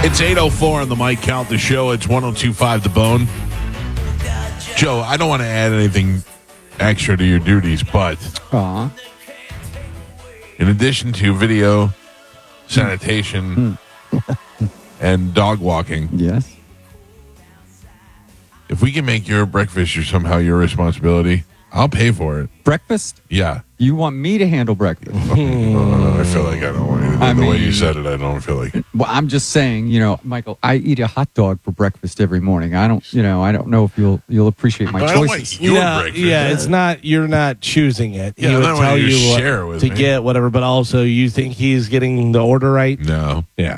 It's 8:04 on the Mike Calta Show. It's 102.5 The Bone. Joe, I don't want to add anything extra to your duties, but in addition to video, sanitation, and dog walking, Yes. if we can make your breakfast somehow your responsibility, I'll pay for it. Breakfast? Yeah. You want me to handle breakfast? I feel like I don't want you to. The way you said it, I don't feel like it. Well, I'm just saying, Michael, I eat a hot dog for breakfast every morning. I don't know if you'll appreciate my But I don't choices. want your breakfast. Yeah, it's not. You're not choosing it. Yeah, He I would don't want tell you to you share what with to me. get whatever, but also you think he's getting the order right. No. Yeah.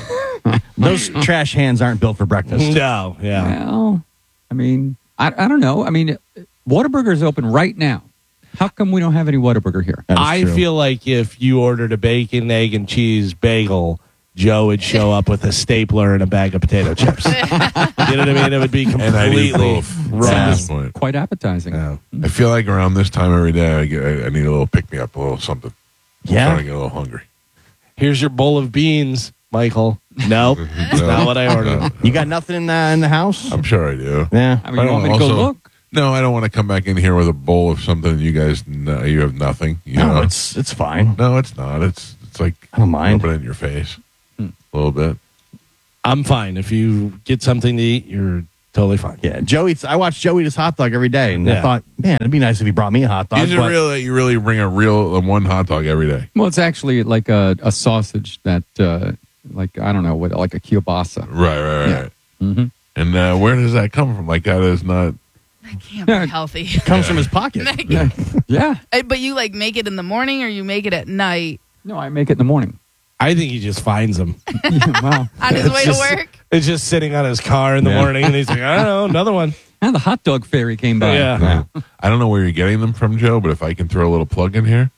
Those trash hands aren't built for breakfast. No. Yeah. Well, I mean, I don't know. I mean, Whataburger is open right now. How come we don't have any Whataburger here? That is I true. feel like if you ordered a bacon, egg, and cheese bagel, Joe would show up with a stapler and a bag of potato chips. You know what I mean? It would be And I eat completely both wrong. at this point. Quite appetizing. Yeah. I feel like around this time every day, I need a little pick-me-up, a little something. I'm Yeah. starting to get a little hungry. Here's your bowl of beans, Michael. Nope. That's not what I ordered. You got nothing in the house? I'm sure I do. Yeah. I mean, you want me to go Also- look? No, I don't want to come back in here with a bowl of something. You guys, you have nothing. You No, know? it's fine. No, it's not. It's like I don't mind. Rub it in your face a little bit. I'm fine. If you get something to eat, you're totally fine. Yeah, I watch Joe eat his hot dog every day, and I Yeah. thought, man, it'd be nice if he brought me a hot dog. Is it but real that you really bring a one hot dog every day? Well, it's actually like a sausage that, like, I don't know, like a kielbasa. Right. Yeah. Mm-hmm. And where does that come from? Like that is not. That can't be healthy. it comes from his pocket. Yeah. But you like make it in the morning or you make it at night No, I make it in the morning. I think he just finds them. Wow. on his way to work? It's just sitting on his car in the morning, and he's like, I don't know, another one. And the hot dog fairy came by. Yeah. I don't know where you're getting them from, Joe, but if I can throw a little plug in here,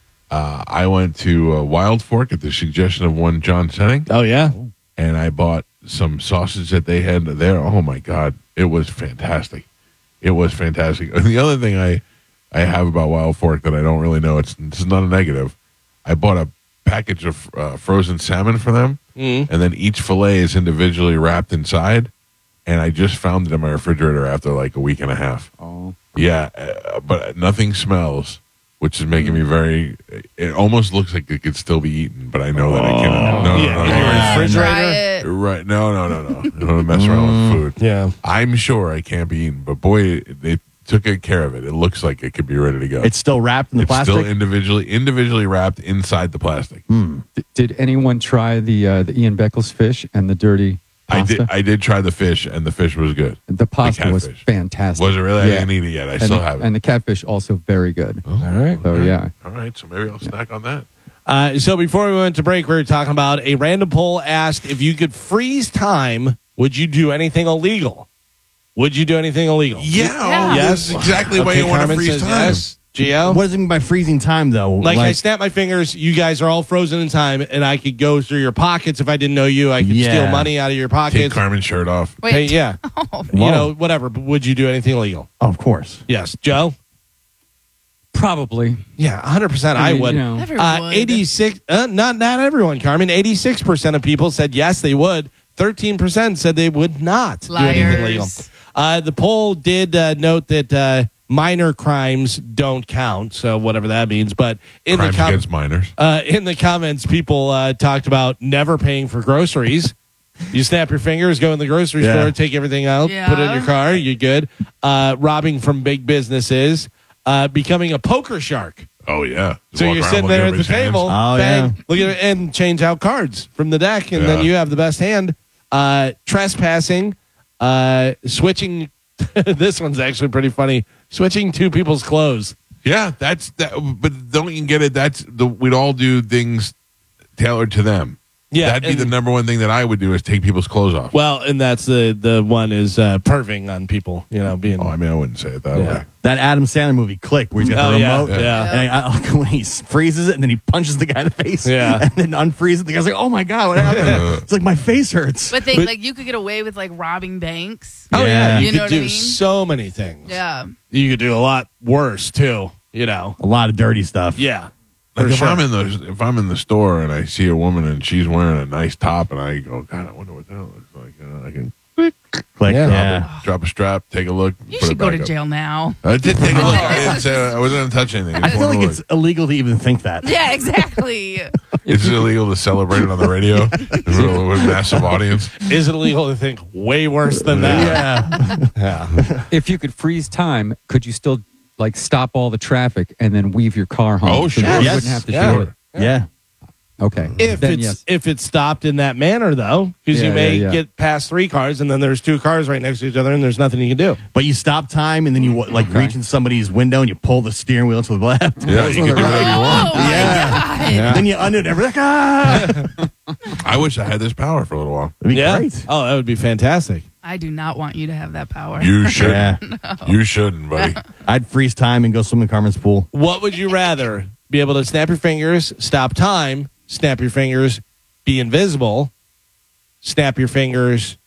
I went to Wild Fork at the suggestion of one John Senning, Oh, yeah? and I bought some sausage that they had there. Oh my God, it was fantastic! It was fantastic. And the other thing I have about Wild Fork that I don't really know, it's not a negative. I bought a package of frozen salmon for them, and then each fillet is individually wrapped inside. And I just found it in my refrigerator after like a week and a half. Oh. Yeah, but nothing smells, which is making me very. It almost looks like it could still be eaten, but I know that it can't. No, Yeah. no, no, Your no. refrigerator? Try it. Right? No. I don't mess around with food. Yeah. I'm sure I can't be eaten, but boy, they took good care of it. It looks like it could be ready to go. It's still wrapped in the It's plastic. still individually wrapped inside the plastic. Did anyone try the Ian Beckles fish and the dirty pasta? I did try the fish, and the fish was good. The pasta was catfish. fantastic. Was it really? I Yeah. didn't eat it yet. I And, still have it. and the catfish also very good. All right. So yeah. All right. So maybe I'll snack on that. So before we went to break, we were talking about a random poll asked if you could freeze time, would you do anything illegal? Would you do anything illegal? Yeah. Yes. That's exactly why you want to Carmen freeze says time. Yes. Gio? What does it mean by freezing time, though? Like I snap my fingers, you guys are all frozen in time, and I could go through your pockets if I didn't know you. I could Yeah. steal money out of your Take pockets. Carmen's shirt off. Wait. Hey, yeah. You know, whatever. But would you do anything illegal? Oh, of course. Yes. Joe? Probably. Yeah, 100% I mean, would. you know. Everyone would. 86, not everyone, Carmen. 86% of people said yes, they would. 13% said they would not do anything illegal. Liars. The poll did note that minor crimes don't count, so whatever that means. But in Crimes the against minors. in the comments, people talked about never paying for groceries. You snap your fingers, go in the grocery Yeah. store, take everything out, Yeah. put it in your car, you're good. Robbing from big businesses, becoming a poker shark. Oh yeah. So Walk you're around sitting looking there at at the his hands. table, Oh, bang, look at it, and change out cards from the deck, and Yeah. then you have the best hand. Trespassing, switching. This one's actually pretty funny. Switching two people's clothes. Yeah, that's that. But don't you get it? We'd all do things tailored to them. Yeah, That'd be and- the number one thing that I would do is take people's clothes off. Well, and that's the one is perving on people. You know, being. Oh, I mean, I wouldn't say it that Yeah. way. That Adam Sandler movie, Click, where he's got the yeah, remote. yeah. And when he freezes it and then he punches the guy in the face. Yeah. And then unfreezes it. The guy's like, oh my God, what happened? It's like, my face hurts. But they But- like you could get away with like robbing banks. Oh yeah, Yeah. you, You know could what do I mean? so many things. Yeah. You could do a lot worse too. You know. A lot of dirty stuff. Yeah. Like For if sure. if I'm in the store and I see a woman and she's wearing a nice top and I go, God, I wonder what that looks like. I can Click. Yeah. Yeah. drop a strap, take a look. You put should it go back to up. jail now. I did take a look. I didn't say I wasn't going to touch anything. I just feel wanted like to it's illegal to even think that. Yeah, exactly. look. Is it illegal to celebrate it on the radio with a massive audience? Is it illegal to think way worse than that? Yeah. If you could freeze time, could you still like stop all the traffic and then weave your car home? Oh, So sure. you Yes. wouldn't have to Yeah. do it. Yeah. Okay. If then it's yes. if it's stopped in that manner, though, because Yeah, you may yeah. get past 3 cars and then there's 2 cars right next to each other and there's nothing you can do. But you stop time and then you like Okay. reach in somebody's window and you pull the steering wheel to the left. Yeah, you can do whatever you want. Oh, my God. Then you undo it. Everybody's like, ah! I wish I had this power for a little while. It'd be Yeah. great. Oh, that would be fantastic. I do not want you to have that power. You should. Yeah. You shouldn't, buddy. I'd freeze time and go swim in Carmen's pool. What would you rather? Be able to snap your fingers, stop time, snap your fingers, be invisible, snap your fingers.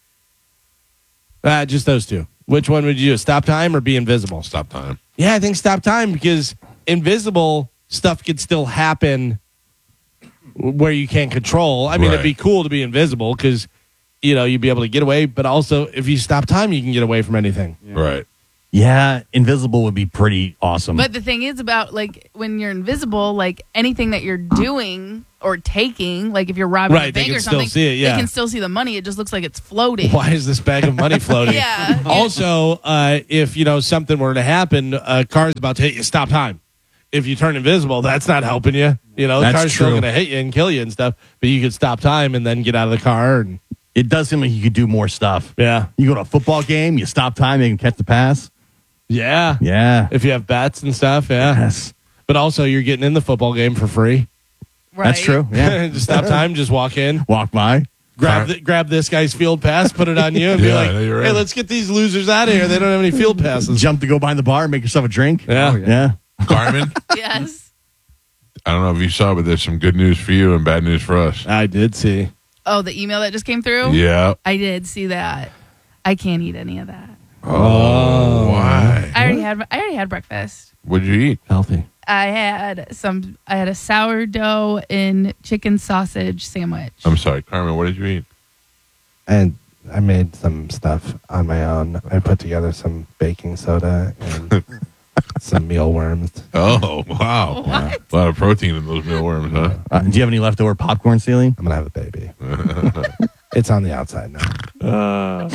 Just those 2. Which one would you do? Stop time or be invisible? Stop time. Yeah, I think stop time because invisible stuff could still happen where you can't control. I mean, it'd be Right. cool to be invisible because, you'd be able to get away. But also, if you stop time, you can get away from anything. Right. Yeah, invisible would be pretty awesome. But the thing is about like when you're invisible, like anything that you're doing or taking, like if you're robbing Right, a they bank can or still something, see it, yeah. they can still see the money. It just looks like it's floating. Why is this bag of money floating? Yeah. Also, if something were to happen, a car's about to hit you. Stop time. If you turn invisible, that's not helping you. The That's car's still true. going to hit you and kill you and stuff. But you could stop time and then get out of the car. And it does seem like you could do more stuff. yeah, You go to a football game, you stop time, you can catch the pass. yeah. Yeah. If you have bets and stuff, yeah. Yes. But also, you're getting in the football game for free. Right? That's true. Yeah. Just stop time. Just walk in. Walk by. Grab this guy's field pass, put it on you, and be Yeah, like, you're "Hey, right. let's get these losers out of here. They don't have any field passes." Jump to go behind the bar, make yourself a drink. Yeah. Oh, yeah. Yeah. Carmen, Yes. I don't know if you saw, but there's some good news for you and bad news for us. I did see. Oh, the email that just came through? Yeah. I did see that. I can't eat any of that. Oh, why? I already had breakfast. What'd you eat? Healthy. I had a sourdough and chicken sausage sandwich. I'm sorry, Carmen. What did you eat? And I made some stuff on my own. I put together some baking soda and some mealworms. Oh, wow. What? A lot of protein in those mealworms, huh? Do you have any leftover popcorn, Celine? I'm gonna have a baby. It's on the outside now.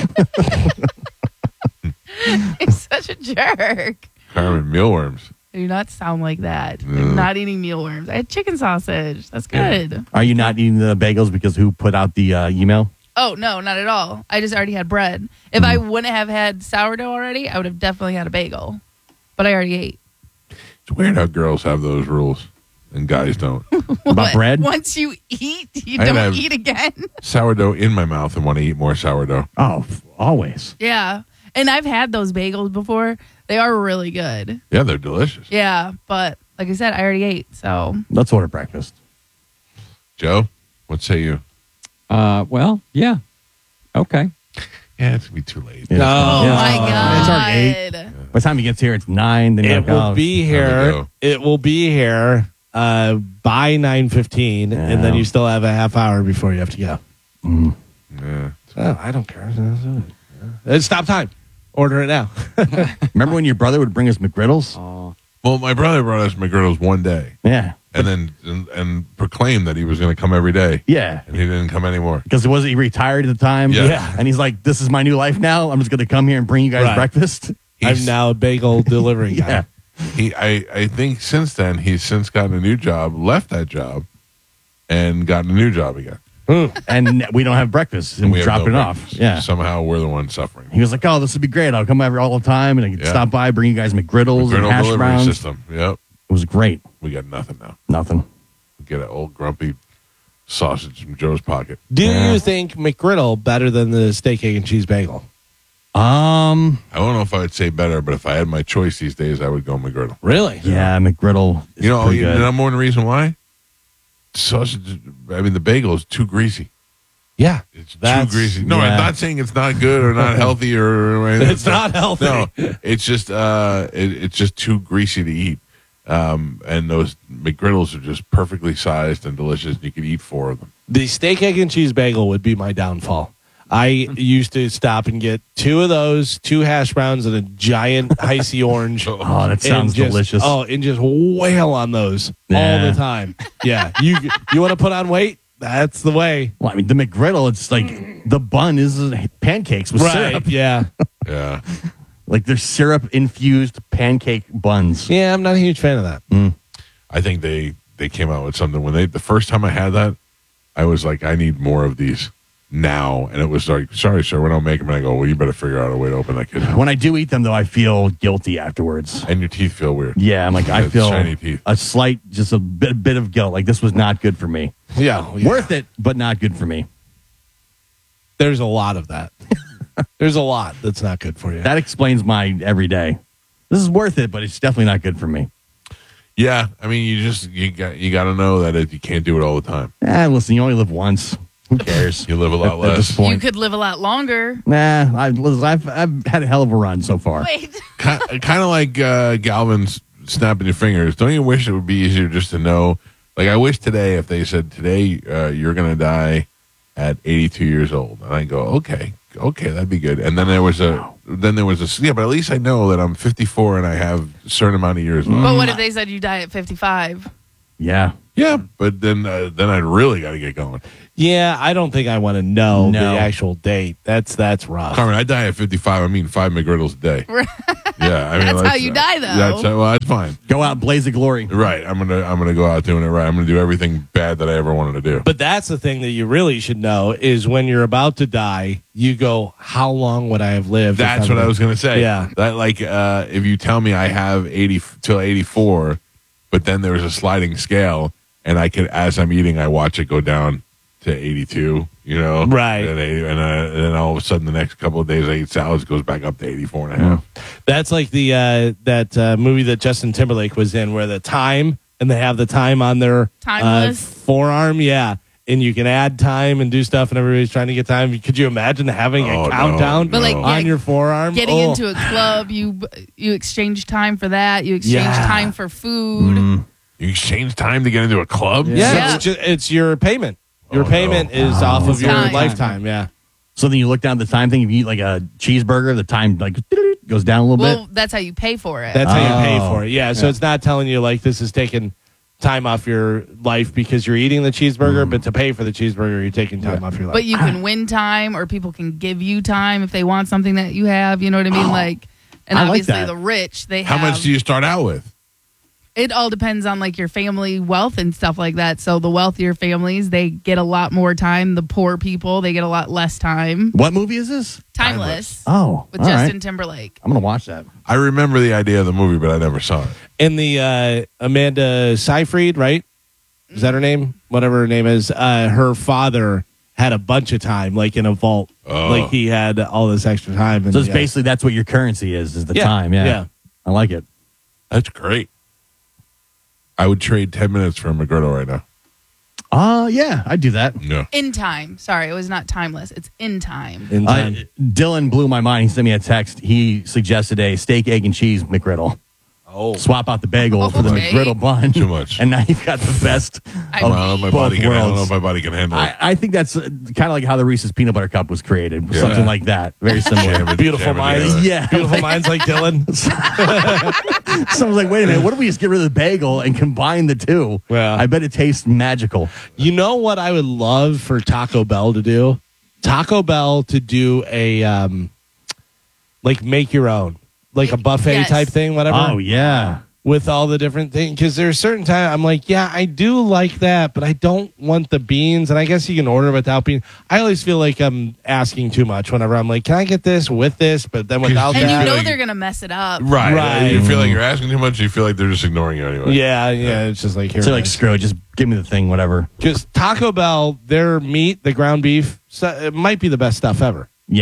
He's such a jerk. Carmen, mealworms. I do not sound like that. No. I'm not eating mealworms. I had chicken sausage. That's good. Are you not eating the bagels because who put out the email? Oh, no, not at all. I just already had bread. If I wouldn't have had sourdough already, I would have definitely had a bagel. But I already ate. It's weird how girls have those rules and guys don't. About What? bread? Once you eat, you I don't have- eat again. Sourdough in my mouth and want to eat more sourdough. Oh, always. Yeah. And I've had those bagels before. They are really good. Yeah, they're delicious. Yeah. But like I said, I already ate. So Let's order breakfast. Joe, what say you? Well, yeah. Okay. Yeah, it's going to be too late. Yeah. Oh Yeah. my God. It's already 8. By the time he gets here, it's 9. Then you're It like, will oh, be There we here. go. It will be here by 9:15, and then Yeah. you still have a half hour before you have to go. Yeah. Oh, I don't care. Stop time. Order it now. Remember when your brother would bring us McGriddles? Well, my brother brought us McGriddles one day Yeah. and then and proclaimed that he was going to come every day, Yeah. and he didn't come anymore. Because he retired at the time. Yeah. And he's like, this is my new life now. I'm just going to come here and bring you guys Right. breakfast. I'm now a bagel delivery guy. Yeah. I think since then he's since gotten a new job, left that job, and gotten a new job again. And we don't have breakfast. And We we have drop no it off. breakfast. Yeah. Somehow we're the ones suffering. He was like, oh, this would be great. I'll come over all the time and I can Yeah. stop by, bring you guys McGriddles and McGriddle hash delivery browns. system. Yep. It was great. We got nothing now. Nothing. We get an old grumpy sausage from Joe's pocket. Do Yeah. you think McGriddle better than the steak, egg, and cheese bagel? I don't know if I would say better, but if I had my choice these days, I would go McGriddle. Really? Yeah, McGriddle is You know, pretty the good. number one reason why? Sausage, I mean, the bagel is too greasy. Yeah. It's That's- too greasy. No, yeah. I'm not saying it's not good or not healthy or anything. It's not healthy. No, it's just it's just too greasy to eat. And those McGriddles are just perfectly sized and delicious. And you could eat 4 of them. The steak, egg, and cheese bagel would be my downfall. I used to stop and get 2 of those, 2 hash browns, and a giant icy orange. Oh, that sounds and just, delicious. Oh, and just wail on those all the time. Yeah, you want to put on weight? That's the way. Well, I mean, the McGriddle, it's like the bun is pancakes with syrup. Yeah. Yeah. Like they're syrup infused pancake buns. Yeah, I'm not a huge fan of that. I think they came out with something when the first time I had that, I was like, I need more of these now. And it was like, sorry, sir, we don't make them. And I go, well, you better figure out a way to open that kid. When I do eat them, though, I feel guilty afterwards. And your teeth feel weird. Yeah, I'm like, I It's feel shiny teeth. a slight, just a bit of guilt. Like this was not good for me. Yeah. Worth it, but not good for me. There's a lot of that. There's a lot that's not good for you. That explains my everyday. This is worth it, but it's definitely not good for me. Yeah. I mean, you got to know that you can't do it all the time. Listen, you only live once. Who cares? You live a lot At this less. point. You could live a lot longer. Nah, I've had a hell of a run so far. Wait. Kind of like Galvin's snapping your fingers. Don't you wish it would be easier just to know? Like, I wish today, if they said today you're going to die at 82 years old, and I go, okay, that'd be good. And then there was a but at least I know that I'm 54 and I have a certain amount of years left. But what if they said you die at 55? Yeah. Yeah, but then I really got to get going. Yeah, I don't think I want to know No. the actual date. That's rough. Carmen, I die at 55. I mean, 5 McGriddles a day. Yeah, I mean That's how you die, though. That's fine. Go out, blaze of glory. Right, I'm gonna go out doing it right. I'm gonna do everything bad that I ever wanted to do. But that's the thing that you really should know is when you're about to die, you go, how long would I have lived? if That's I'm what I was gonna say. Yeah. That if you tell me I have 80 till 84, but then there's a sliding scale, and I can, as I'm eating, I watch it go down to 82. You know, Right. And then all of a sudden, the next couple of days, I eat salads, goes back up to 84 and a half. That's like the that movie that Justin Timberlake was in where the time, and they have the time on their Timeless. forearm. Yeah. And you can add time and do stuff, and everybody's trying to get time. Could you imagine having Oh, a no, countdown But, like, on yeah, your forearm? Getting Oh. into a club, you exchange time for that. You exchange Yeah. time for food. You exchange time to get into a club? Yeah, Yeah. It's your payment. Your Oh, payment is off of It's your time. lifetime. Yeah. So then you look down at the time thing. If you eat like a cheeseburger, the time like goes down a little Well, bit. that's how you pay for it. That's how you pay Oh. for it. Yeah. So it's not telling you like this is taking time off your life because you're eating the cheeseburger, but to pay for the cheeseburger, you're taking time off your life. But you can win time, or people can give you time if they want something that you have. You know what I mean? Like, and I like obviously that. the rich, they How have. much do you start out with? It all depends on like your family wealth and stuff like that. So the wealthier families, they get a lot more time. The poor people, they get a lot less time. What movie is this? Timeless Oh, with all Justin right. Timberlake. I'm gonna watch that. I remember the idea of the movie, but I never saw it. And the Amanda Seyfried, right? Is that her name? Whatever her name is. Her father had a bunch of time, like in a vault. Oh. Like he had all this extra time. And So it's basically that's what your currency is the Yeah, time. Yeah. yeah. I like it. That's great. I would trade 10 minutes for a McGriddle right now. Yeah, I'd do that. No. In time. Sorry, it was not timeless. It's in time. in time. Dylan blew my mind. He sent me a text. He suggested a steak, egg, and cheese McGriddle. Oh. Swap out the bagel for the Okay. McGriddle bun. Too much. And now you've got the best I of Well, my both body can, I don't know worlds. if my body can handle it. I think that's kind of like how the Reese's Peanut Butter Cup was created. Yeah. Something like that. Very similar. Jam it- Beautiful jam it minds. together. Yeah. Beautiful minds like Dylan. Someone's like, wait a minute, what if we just get rid of the bagel and combine the two? Yeah. I bet it tastes magical. You know what I would love for Taco Bell to do? Taco Bell to do a like make your own, like a buffet Yes. type thing, whatever. Oh, yeah. With all the different things, because there's certain time I'm like, yeah, I do like that, but I don't want the beans. And I guess you can order without beans. I always feel like I'm asking too much whenever I'm like, can I get this with this, but then without And that? you know like- they're going to mess it up. Right. Right. You feel like you're asking too much. You feel like they're just ignoring you anyway. Yeah, it's just like here. So like, screw it, just give me the thing, whatever. Because Taco Bell, their meat, the ground beef, so it might be the best stuff ever. Yeah.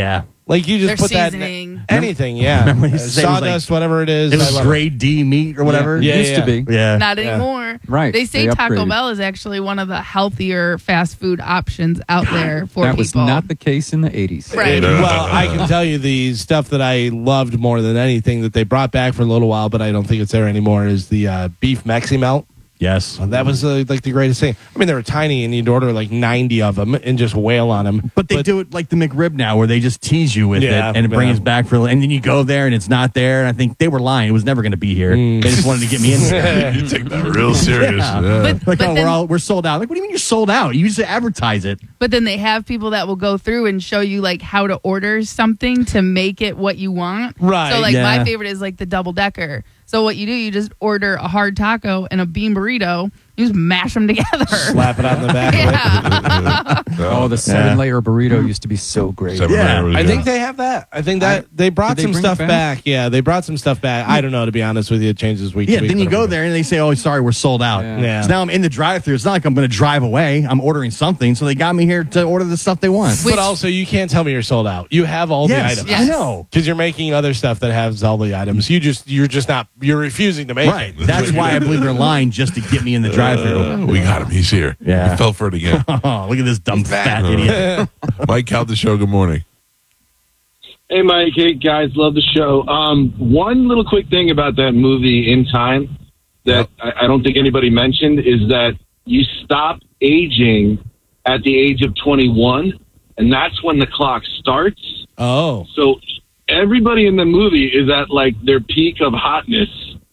Like you just Their put that seasoning. in anything, yeah. Remember when he said it was Sawdust, whatever it is. It I was love grade D meat or whatever. Yeah, Used to be. Yeah. Not anymore. Right. They say They Taco upgraded. Bell is actually one of the healthier fast food options out there for That people. was not the case in the 80s. Right. Well, I can tell you the stuff that I loved more than anything that they brought back for a little while, but I don't think it's there anymore, is the beef Mexi Melt. Yes. That was like the greatest thing. I mean, they were tiny, and you'd order like 90 of them and just wail on them. But they do it like the McRib now, where they just tease you with Yeah, it and bring yeah. us back and then you go there and it's not there. And I think they were lying; it was never going to be here. They just wanted to get me in here. You take that real serious. Yeah. Yeah. But Like, then- we're sold out. Like, what do you mean you're sold out? You just advertise it. But then they have people that will go through and show you like how to order something to make it what you want. Right, So like yeah. my favorite is like the double decker. So what you do, you just order a hard taco and a bean burrito. You just mash them together. Slap it on the back. Yeah. Oh, the 7-layer burrito used to be so great. Seven Yeah. layer was I good. think they have that. I think that they brought Did they some bring stuff it back? back? Yeah, they brought some stuff back. I don't know, to be honest with you. It changes week to Yeah. week. Then you but go I'm- there and they say, "Oh, sorry, we're sold out." Yeah. Yeah. So now I'm in the drive-thru. It's not like I'm going to drive away. I'm ordering something, so they got me here to order the stuff they want. Which- But also, you can't tell me you're sold out. You have all the Yes, items. Yes. I know. Because you're making other stuff that has all the items. You're refusing to make Right. it. That's why I believe they're lying just to get me in the drive-thru. We got him. He's here. Yeah. He fell for it again. Oh, look at this dumb fat back. idiot. Mike, out the show. Good morning. Hey, Mike. Hey, guys. Love the show. One little quick thing about that movie In Time that I don't think anybody mentioned is that you stop aging at the age of 21, and that's when the clock starts. Oh. So everybody in the movie is at, like, their peak of hotness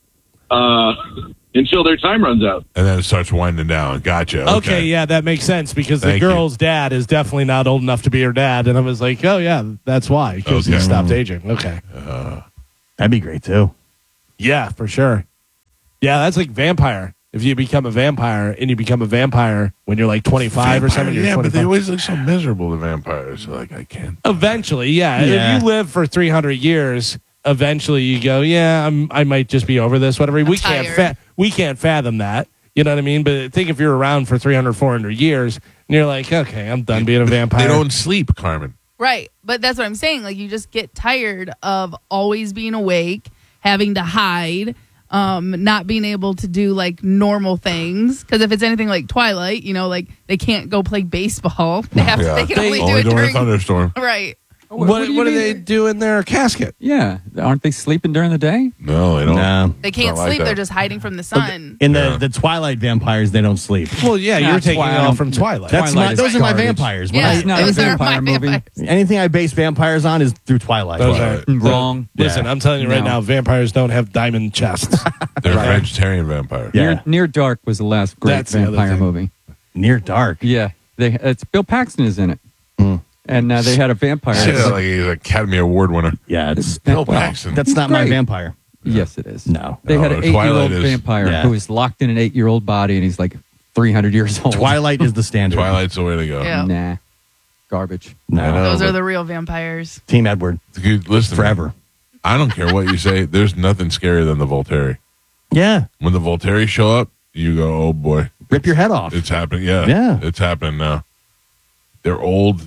until their time runs out. And then it starts winding down. Gotcha. Okay, yeah, that makes sense because Thank the you. girl's dad is definitely not old enough to be her dad. And I was like, oh, yeah, that's why. Because he Okay. stopped aging. Okay. That'd be great too. Yeah, for sure. Yeah, that's like vampire. If you become a vampire and you become a vampire when you're like 25 or something, you're Yeah, but 25. they always look so miserable, the vampires. So, like, I can't. Eventually, yeah. Yeah. If you live for 300 years, eventually you go, yeah, I might just be over this, whatever. tired. We can't fathom that. You know what I mean? But think if you're around for 300, 400 years, and you're like, okay, I'm done being a vampire. They don't sleep, Carmen. Right. But that's what I'm saying. Like you just get tired of always being awake, having to hide, not being able to do like normal things. Because if it's anything like Twilight, you know, like they can't go play baseball. They have to. They can only do Only it during a during. thunderstorm. Right. What do you do mean? they do in their casket? Yeah. Aren't they sleeping during the day? No, they don't. No. They can't Not like sleep. that. They're just hiding from the sun. In Yeah. the Twilight vampires, they don't sleep. Well, yeah, Nah, you're taking Twilight- it all from Twilight. That's Twilight my, is those are my garbage. vampires. When Yeah, It's not a those are vampire my movie. vampires. anything I base vampires on is through Twilight. Those Twilight. are Wrong. Listen, I'm telling you right No. now, vampires don't have diamond chests. They're vegetarian vampires. Yeah. Near Dark was the last great That's the other vampire thing. movie. Near Dark. Yeah. It's Bill Paxton is in it. And they had a vampire. Yeah, like he's an Academy Award winner. Yeah, it's Bill well, Paxton. that's not my great. vampire. Yes, it is. No. They had No, an Twilight 8-year-old is- vampire Yeah. who is locked in an 8-year-old body, and he's like 300 years old. Twilight is the standard. Twilight's the way to go. Yeah. Nah. Garbage. I No. know, Those but- are the real vampires. Team Edward. Dude, listen, Forever. I don't care what you say. There's nothing scarier than the Volturi. Yeah. When the Volturi show up, you go, oh boy, Rip your head off. it's happening. Yeah, Yeah. it's happening now. They're old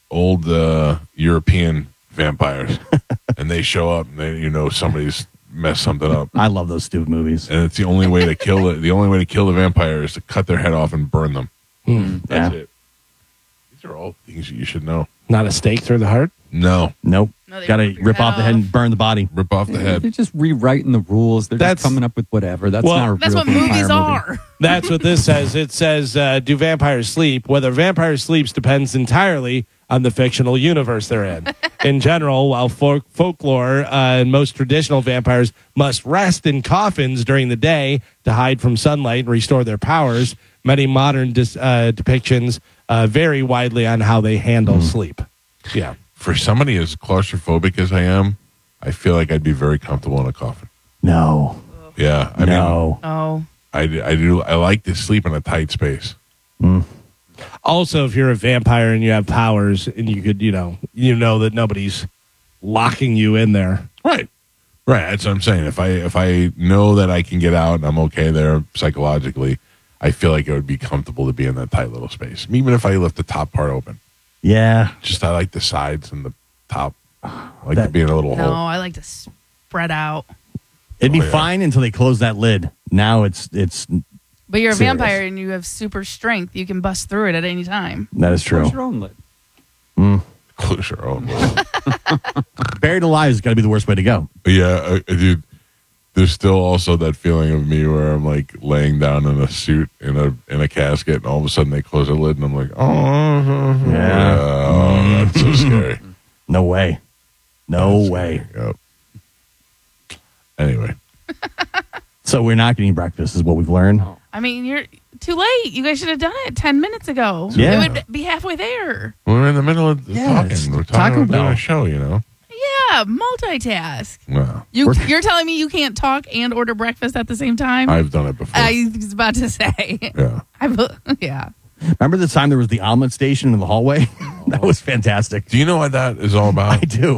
European vampires, and they show up, and they, somebody's messed something up, I love those stupid movies. and it's the only way to kill it. The only way to kill the vampire is to cut their head off and burn them. That's Yeah. it. These are all things that you should know. Not a stake through the heart. No, Nope. No, they Got to your rip off the head and burn the body. rip off the They're head. just rewriting the rules. They're That's- just coming up with whatever. That's Well, not a That's real what movies vampire movie. are. That's what this says. It says, do vampires sleep? Whether vampires sleeps depends entirely on the fictional universe they're in. In general, while folklore and most traditional vampires must rest in coffins during the day to hide from sunlight and restore their powers, many modern depictions vary widely on how they handle sleep. Yeah. For somebody as claustrophobic as I am, I feel like I'd be very comfortable in a coffin. No. Yeah, I mean, No. Oh. I do. I like to sleep in a tight space. Also, if you're a vampire and you have powers and you could, you know that nobody's locking you in there. Right. Right. That's what I'm saying. If I know that I can get out and I'm okay there psychologically, I feel like it would be comfortable to be in that tight little space. Even if I left the top part open. Yeah. Just I like the sides and the top. I like to be in a little No, hole. I like to spread out. It'd be Oh, yeah. fine until they close that lid. Now it's But you're a Serious. vampire and you have super strength. You can bust through it at any time. that is true. Close your own lid. Close your own. Buried alive has got to be the worst way to go. Yeah, dude. There's still also that feeling of me where I'm like laying down in a suit in a casket, and all of a sudden they close the lid, and I'm like, oh, Yeah. that's so scary. No way. No That's way. scary. Yep. Anyway, So we're not getting breakfast, is what we've learned. I mean, you're too late. You guys should have done it 10 minutes ago. Yeah. It would be halfway there. we're in the middle of Yeah, it's talking. We're Taco talking about Bell. a show, you know. Yeah, multitask. Well, You're telling me you can't talk and order breakfast at the same time? I've done it before. I was about to say. Yeah. Yeah. Remember the time there was the omelet station in the hallway? That was fantastic. Do you know what that is all I about? do.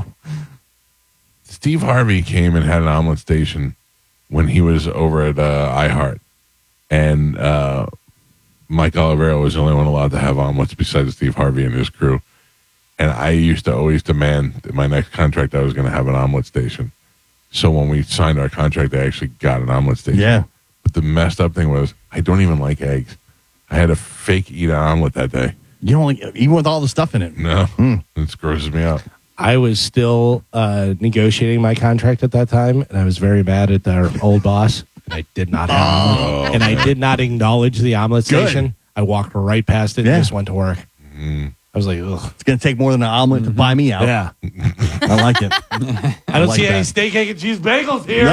Steve Harvey came and had an omelet station when he was over at iHeart, and Mike Olivero was the only one allowed to have omelets besides Steve Harvey and his crew. And I used to always demand in my next contract I was going to have an omelet station. So when we signed our contract, I actually got an omelet station. Yeah. But the messed up thing was I don't even like eggs. I had to fake eat an omelet that day. You don't like, even with all the stuff in it. No, it grosses me out. I was still negotiating my contract at that time, and I was very mad at our old boss. And I did not have, and I did not acknowledge the omelet Good. station. I walked right past it Yeah. and just went to work. I was like, ugh. It's going to take more than an omelet to buy me out. Yeah. I like it. I don't like see any that. steak, egg, and cheese bagels here.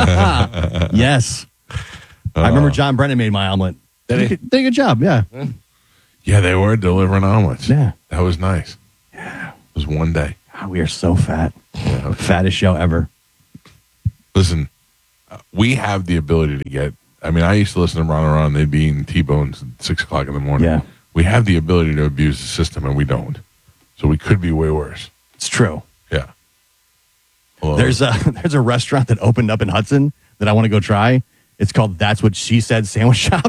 Yes. I remember John Brennan made my omelet. Did a good job, yeah. Yeah, they were delivering omelets. Yeah. That was nice. Yeah. It was one day. God, we are so fat. Fattest show ever. Listen, we have the ability to get. I mean, I used to listen to Ron Around. They'd be eating T-bones at 6 o'clock in the morning. Yeah. We have the ability to abuse the system, and we don't. So we could be way worse. It's true. Yeah. Well, There's a restaurant that opened up in Hudson that I want to go try. It's called That's What She Said Sandwich Shop.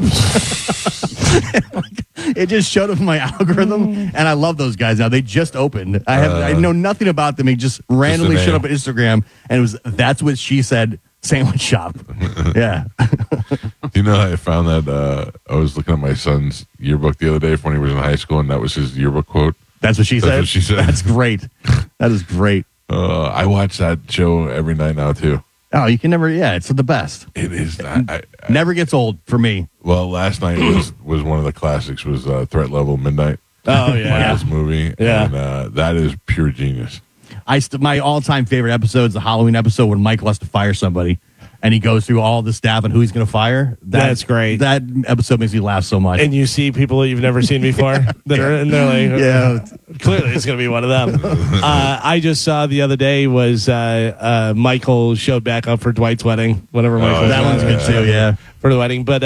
It just showed up in my algorithm, and I love those guys now. They just opened. I know nothing about them. They just randomly name. showed up on Instagram, and it was That's What She Said Sandwich Shop. Yeah. Do you know how I found that? I was looking at my son's yearbook the other day from when he was in high school, and that was his yearbook quote. That's what she That's said. what she said. That's great. That is great. I watch that show every night now, too. Oh, you can never. Yeah, it's the best. It is. Never gets old for me. Well, last night was one of the classics. Was Threat Level Midnight. Oh, yeah. This movie. Yeah. And that is pure genius. My all-time favorite episode is the Halloween episode when Michael has to fire somebody, and he goes through all the staff and who he's going to fire. That's great. That episode makes me laugh so much. And you see people that you've never seen before that are, and they're like, yeah, clearly it's going to be one of them. I just saw the other day was Michael showed back up for Dwight's wedding. Whatever Michael that one's good too. Yeah, for the wedding. But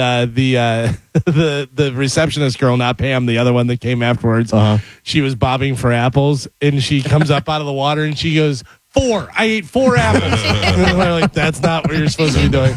the receptionist girl, not Pam, the other one that came afterwards, she was bobbing for apples, and she comes up out of the water and she goes, 4. I ate 4 apples. And we're like, that's not what you're supposed to be doing.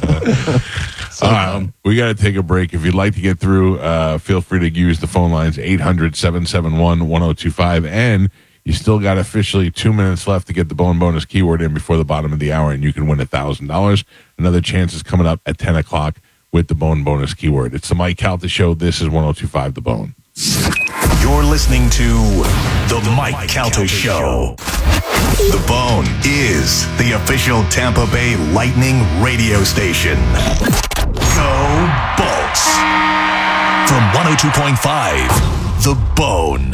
We got to take a break. If you'd like to get through, feel free to use the phone lines 800-771-1025. And you still got officially 2 minutes left to get the Bone Bonus keyword in before the bottom of the hour, and you can win $1,000. Another chance is coming up at 10 o'clock with the Bone Bonus keyword. It's the Mike Calta Show. This is 102.5 The Bone. You're listening to The Mike Calta Show. The Bone is the official Tampa Bay Lightning radio station. Go Bolts. From 102.5, The Bone.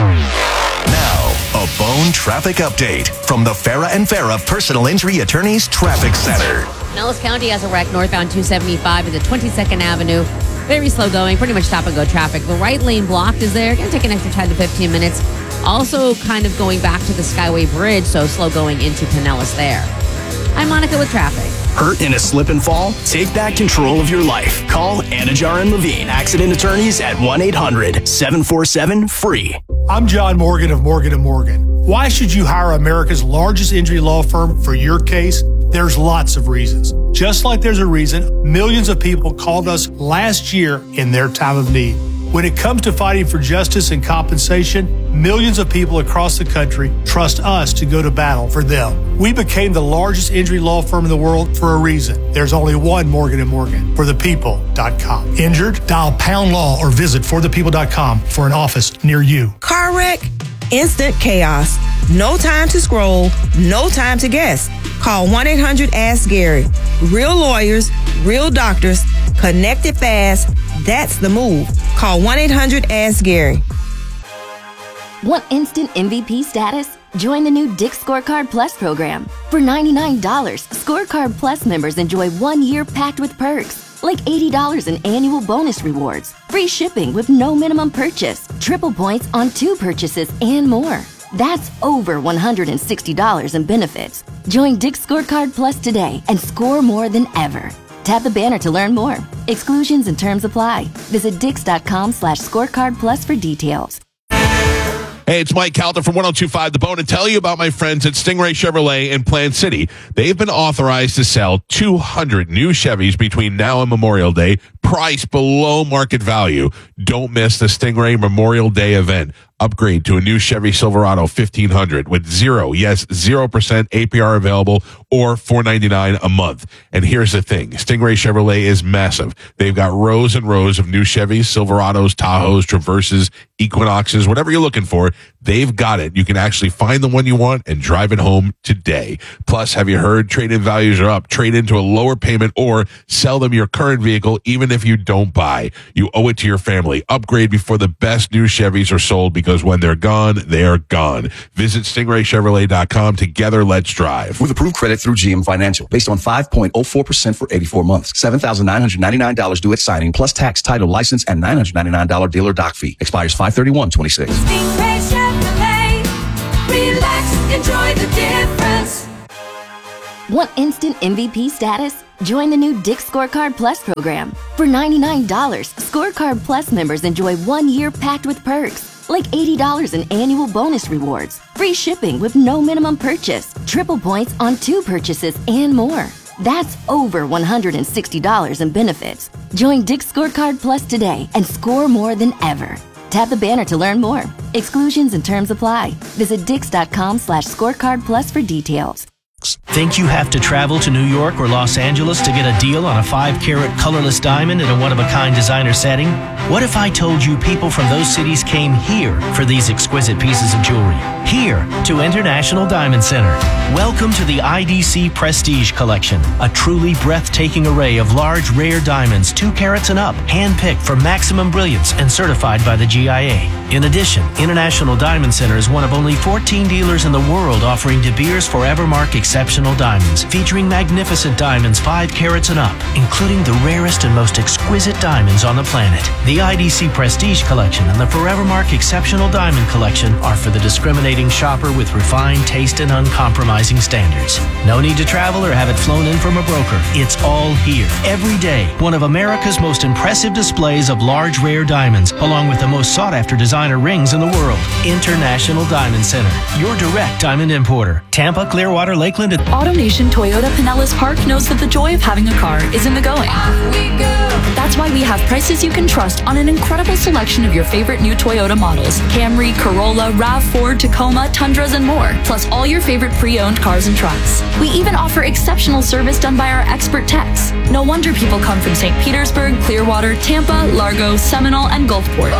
Now, a Bone traffic update from the Farah and Farah Personal Injury Attorneys Traffic Center. Nellis County has a wreck northbound 275 at the 22nd Avenue. Very slow going, pretty much stop and go traffic. The right lane blocked is there. Going to take an extra 10 to 15 minutes. Also kind of going back to the Skyway Bridge, so slow going into Pinellas there. I'm Monica with traffic. Hurt in a slip and fall? Take back control of your life. Call Anajar and Levine, accident attorneys at 1-800-747-FREE. I'm John Morgan of Morgan & Morgan. Why should you hire America's largest injury law firm for your case? There's lots of reasons. Just like there's a reason millions of people called us last year in their time of need. When it comes to fighting for justice and compensation, millions of people across the country trust us to go to battle for them. We became the largest injury law firm in the world for a reason. There's only one Morgan & Morgan, forthepeople.com. Injured? Dial pound law or visit forthepeople.com for an office near you. Car wreck? Instant chaos. No time to scroll, no time to guess. Call 1-800-ASK-GARY. Real lawyers, real doctors, connected fast. That's the move. Call 1-800-ASK-GARY. Want instant MVP status? Join the new Dick's Scorecard Plus program. For $99, Scorecard Plus members enjoy 1 year packed with perks, like $80 in annual bonus rewards, free shipping with no minimum purchase, triple points on 2 purchases, and more. That's over $160 in benefits. Join Dick's Scorecard Plus today and score more than ever. Tap the banner to learn more. Exclusions and terms apply. Visit dix.com/scorecard plus for details. Hey, it's Mike Calta from 102.5 The Bone to tell you about my friends at Stingray Chevrolet in Plant City. They've been authorized to sell 200 new Chevys between now and Memorial Day, priced below market value. Don't miss the Stingray Memorial Day event. Upgrade to a new Chevy Silverado 1500 with 0% APR available or $499 a month. And here's the thing. Stingray Chevrolet is massive. They've got rows and rows of new Chevys, Silverados, Tahoes, Traverses, Equinoxes, whatever you're looking for. They've got it. You can actually find the one you want and drive it home today. Plus, have you heard trade-in values are up? Trade into a lower payment or sell them your current vehicle even if you don't buy. You owe it to your family. Upgrade before the best new Chevys are sold because when they're gone, they're gone. Visit StingrayChevrolet.com. Together, let's drive. With approved credit through GM Financial. Based on 5.04% for 84 months. $7,999 due at signing plus tax, title, license, and $999 dealer doc fee. Expires 5/31/26. Stingray Chevrolet. Relax, enjoy the difference. Want instant MVP status? Join the new Dick's Scorecard Plus program. For $99, Scorecard Plus members enjoy 1 year packed with perks, like $80 in annual bonus rewards, free shipping with no minimum purchase, triple points on 2 purchases, and more. That's over $160 in benefits. Join Dick's Scorecard Plus today and score more than ever. Tap the banner to learn more. Exclusions and terms apply. Visit dix.com/scorecard plus for details. Think you have to travel to New York or Los Angeles to get a deal on a 5-carat colorless diamond in a one-of-a-kind designer setting? What if I told you people from those cities came here for these exquisite pieces of jewelry? Here to International Diamond Center. Welcome to the IDC Prestige Collection, a truly breathtaking array of large, rare diamonds 2 carats and up, handpicked for maximum brilliance and certified by the GIA. In addition, International Diamond Center is one of only 14 dealers in the world offering De Beers Forevermark Exceptional Diamonds, featuring magnificent diamonds 5 carats and up, including the rarest and most exquisite diamonds on the planet. The IDC Prestige Collection and the Forevermark Exceptional Diamond Collection are for the discriminating shopper with refined taste and uncompromising standards. No need to travel or have it flown in from a broker. It's all here. Every day, one of America's most impressive displays of large, rare diamonds, along with the most sought-after designer rings in the world. International Diamond Center, your direct diamond importer. Tampa, Clearwater, Lakeland, and AutoNation Toyota Pinellas Park knows that the joy of having a car is in the going. That's why we have prices you can trust on an incredible selection of your favorite new Toyota models. Camry, Corolla, RAV4, Tacoma, Tundras, and more. Plus all your favorite pre-owned cars and trucks. We even offer exceptional service done by our expert techs. No wonder people come from St. Petersburg, Clearwater, Tampa, Largo, Seminole, and Gulfport.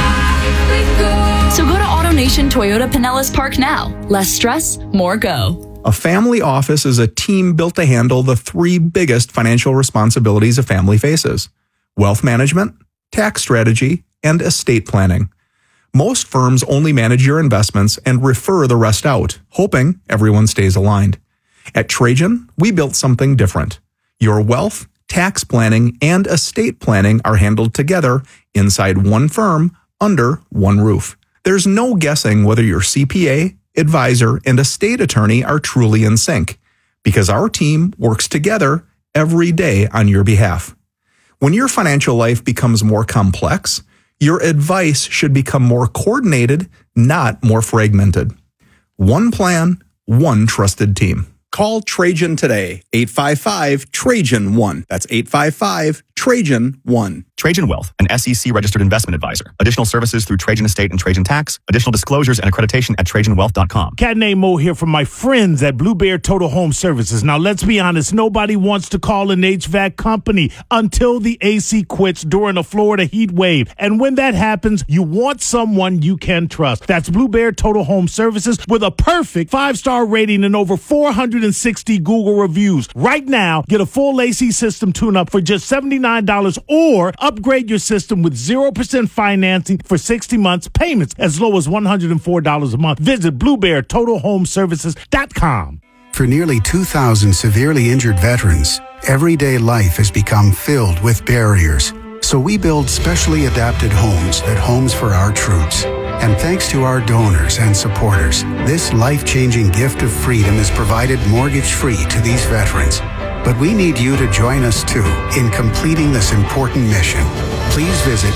So go to AutoNation Toyota Pinellas Park now. Less stress, more go. A family office is a team built to handle the 3 biggest financial responsibilities a family faces: wealth management, tax strategy, and estate planning. Most firms only manage your investments and refer the rest out, hoping everyone stays aligned. At Trajan, we built something different. Your wealth, tax planning, and estate planning are handled together inside one firm under one roof. There's no guessing whether your CPA, advisor, and estate attorney are truly in sync, because our team works together every day on your behalf. When your financial life becomes more complex, your advice should become more coordinated, not more fragmented. One plan, one trusted team. Call Trajan today, 855-TRAJAN-1. That's 855-TRAJAN-1. Trajan Wealth, an SEC-registered investment advisor. Additional services through Trajan Estate and Trajan Tax. Additional disclosures and accreditation at TrajanWealth.com. Cat named Mo here from my friends at Blue Bear Total Home Services. Now, let's be honest. Nobody wants to call an HVAC company until the AC quits during a Florida heat wave. And when that happens, you want someone you can trust. That's Blue Bear Total Home Services with a perfect 5-star rating and over 460 Google reviews. Right now, get a full AC system tune-up for just $79 or upgrade your system with 0% financing for 60 months, payments as low as $104 a month. Visit BlueBearTotalHomeServices.com. For nearly 2,000 severely injured veterans, everyday life has become filled with barriers. So we build specially adapted homes at Homes for Our Troops. And thanks to our donors and supporters, this life-changing gift of freedom is provided mortgage-free to these veterans. But we need you to join us, too, in completing this important mission. Please visit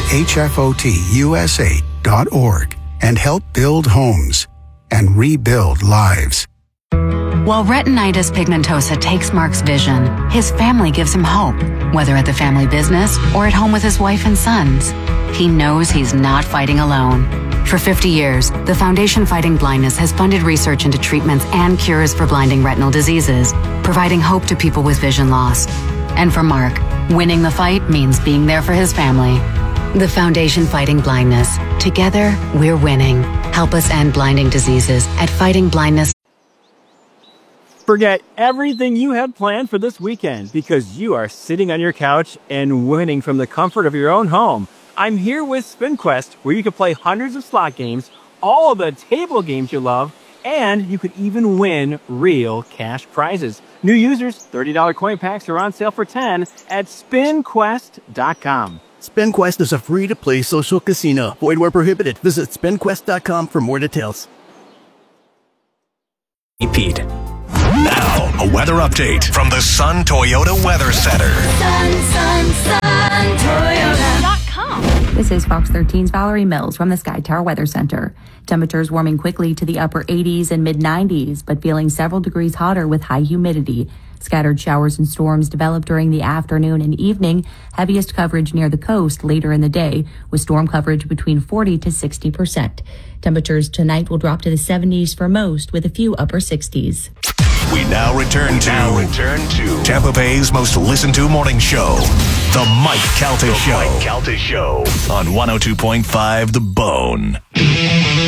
hfotusa.org and help build homes and rebuild lives. While retinitis pigmentosa takes Mark's vision, his family gives him hope, whether at the family business or at home with his wife and sons. He knows he's not fighting alone. For 50 years, the Foundation Fighting Blindness has funded research into treatments and cures for blinding retinal diseases, providing hope to people with vision loss. And for Mark, winning the fight means being there for his family. The Foundation Fighting Blindness. Together, we're winning. Help us end blinding diseases at Fighting Blindness. Forget everything you had planned for this weekend because you are sitting on your couch and winning from the comfort of your own home. I'm here with SpinQuest, where you can play hundreds of slot games, all of the table games you love, and you could even win real cash prizes. New users, $30 coin packs are on sale for $10 at SpinQuest.com. SpinQuest is a free-to-play social casino. Void where prohibited. Visit SpinQuest.com for more details. Pete. Now, a weather update from the Sun Toyota Weather Center. Sun, Toyota.com. This is Fox 13's Valerie Mills from the Sky Tower Weather Center. Temperatures warming quickly to the upper 80s and mid-90s, but feeling several degrees hotter with high humidity. Scattered showers and storms develop during the afternoon and evening, heaviest coverage near the coast later in the day, with storm coverage between 40 to 60%. Temperatures tonight will drop to the 70s for most, with a few upper 60s. We now return to Tampa Bay's most listened to morning show, The Mike Calta Show. On 102.5 The Bone.